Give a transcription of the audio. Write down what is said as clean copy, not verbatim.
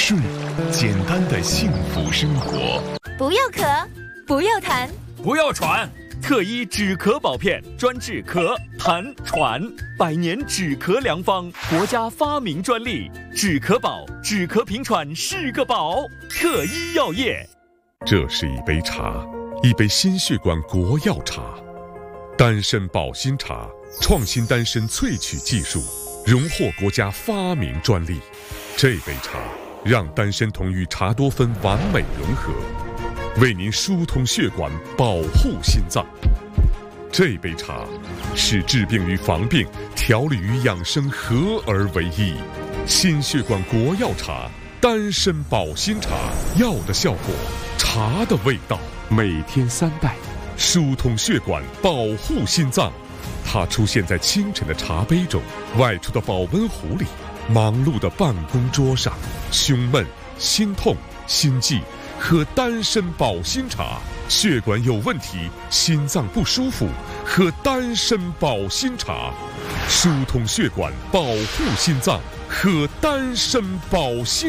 顺，简单的幸福生活。 不要咳，不要痰， 不要喘，特医止咳宝片，专治咳、痰、喘，100年止咳良方，国家发明专利。止咳宝，止咳平喘是个宝。特医药业。 这是一杯茶，一杯心血管国药茶，丹参保心茶，创新丹参萃取技术，荣获国家发明专利。这杯茶让丹参酮与茶多酚完美融合，为您疏通血管，保护心脏。这杯茶是治病与防病、调理与养生合而为一。心血管国药茶，丹参保心茶，药的效果，茶的味道。每天3袋，疏通血管，保护心脏。它出现在清晨的茶杯中，外出的保温壶里，忙碌的办公桌上。胸闷、心痛、心悸，喝丹参保心茶；血管有问题，心脏不舒服，喝丹参保心茶。疏通血管，保护心脏，喝丹参保心